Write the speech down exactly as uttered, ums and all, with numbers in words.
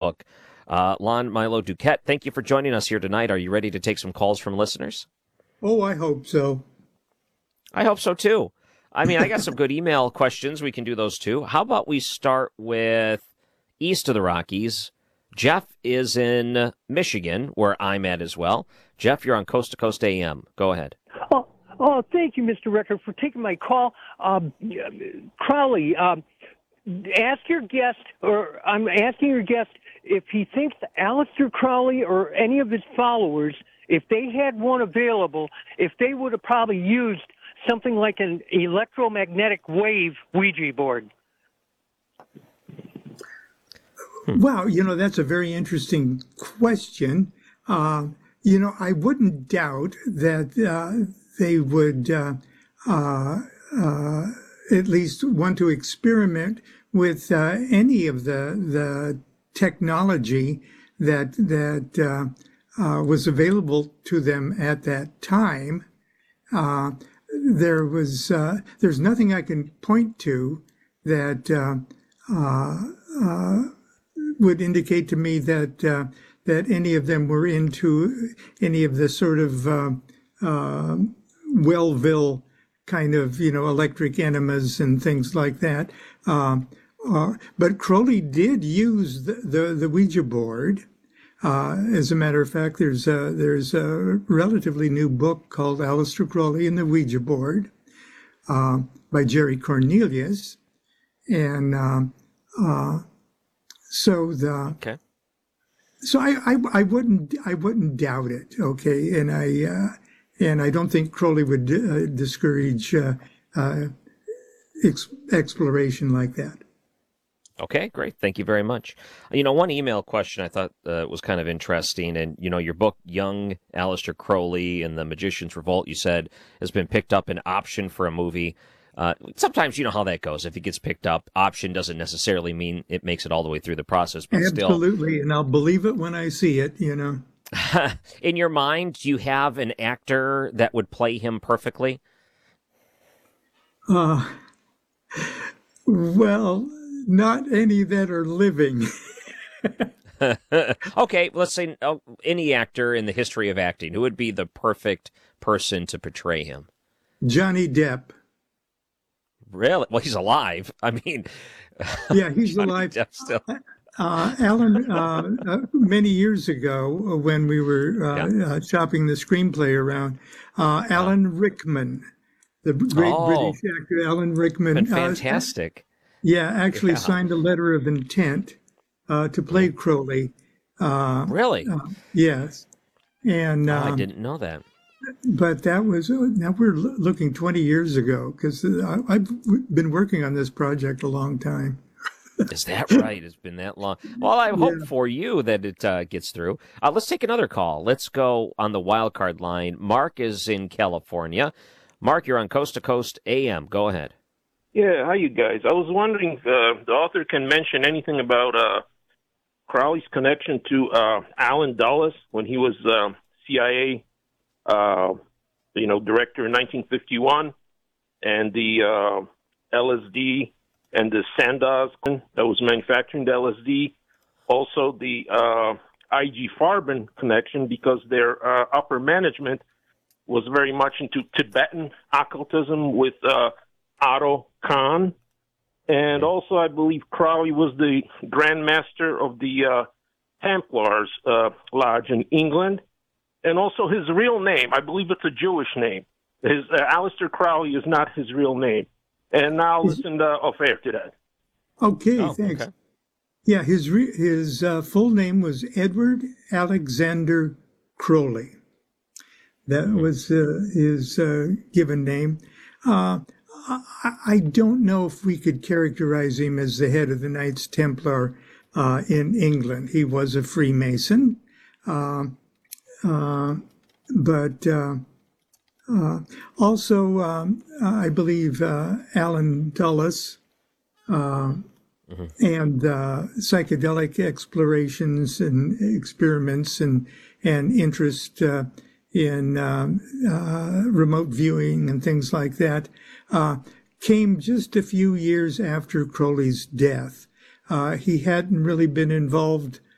book. Uh, Lon Milo DuQuette, thank you for joining us here tonight. Are you ready to take some calls from listeners? Oh, I hope so. I hope so, too. I mean, I got some good email questions. We can do those, too. How about we start with east of the Rockies? Jeff is in Michigan, where I'm at as well. Jeff, you're on Coast to Coast A M. Go ahead. Oh, oh thank you, Mister Record, for taking my call. Um, Crowley, um, ask your guest, or I'm asking your guest, if he thinks Aleister Crowley or any of his followers, if they had one available, if they would have probably used something like an electromagnetic wave Ouija board. Wow, you know, that's a very interesting question. Uh, you know, I wouldn't doubt that uh, they would uh, uh, uh, at least want to experiment with uh, any of the the technology that that uh, uh, was available to them at that time. Uh, there was uh, there's nothing I can point to that uh, uh, uh, would indicate to me that uh, that any of them were into any of the sort of uh, uh, Wellville kind of, you know, electric enemas and things like that. Uh, uh, but Crowley did use the, the, the Ouija board. Uh, as a matter of fact, there's a, there's a relatively new book called Aleister Crowley and the Ouija Board uh, by Jerry Cornelius. And uh, uh, so the okay. So I, I I wouldn't I wouldn't doubt it. Okay, and I uh, and I don't think Crowley would uh, discourage uh, uh, ex- exploration like that. Okay, great. Thank you very much. You know, one email question I thought uh, was kind of interesting, and, you know, your book, Young Aleister Crowley and the Magician's Revolt, you said, has been picked up and optioned for a movie. Uh, sometimes you know how that goes. If it gets picked up, option doesn't necessarily mean it makes it all the way through the process, but Absolutely, still. Absolutely, and I'll believe it when I see it, you know. In your mind, do you have an actor that would play him perfectly? Uh, well... Not any that are living. Okay, let's say oh, any actor in the history of acting. Who would be the perfect person to portray him? Johnny Depp. Really? Well, he's alive. I mean... Yeah, he's Johnny alive. Depp still. Uh, Alan, uh, uh, many years ago, when we were uh, yeah. uh, shopping the screenplay around, uh, Alan oh. Rickman, the great oh, British actor Alan Rickman. Fantastic. Uh, Yeah, actually yeah. signed a letter of intent uh, to play Crowley. Uh, really? Uh, yes. And oh, um, I didn't know that. But that was, now we're looking twenty years ago, because I've been working on this project a long time. Is that right? It's been that long. Well, I hope yeah. for you that it uh, gets through. Uh, let's take another call. Let's go on the wild card line. Mark is in California. Mark, you're on Coast to Coast A M. Go ahead. Yeah, how you guys? I was wondering if uh, the author can mention anything about uh, Crowley's connection to uh, Allen Dulles when he was uh, C I A, uh, you know, director in nineteen fifty-one, and the uh, L S D and the Sandoz that was manufacturing the L S D. Also, the uh, I G Farben connection, because their uh, upper management was very much into Tibetan occultism with uh, Otto Kahn, and also I believe Crowley was the Grand Master of the uh, Templars uh, Lodge in England, and also his real name, I believe it's a Jewish name. His uh, Aleister Crowley is not his real name. And now listen to off air to that. Okay, oh, thanks. Okay. Yeah, his re- his uh, full name was Edward Alexander Crowley. That mm-hmm. was uh, his uh, given name. Uh, I don't know if we could characterize him as the head of the Knights Templar uh, in England. He was a Freemason, uh, uh, but uh, uh, also um, I believe uh, Alan Dulles uh, mm-hmm. and uh, psychedelic explorations and experiments and and interest uh, in um, uh, remote viewing and things like that. Uh, came just a few years after Crowley's death. Uh, he hadn't really been involved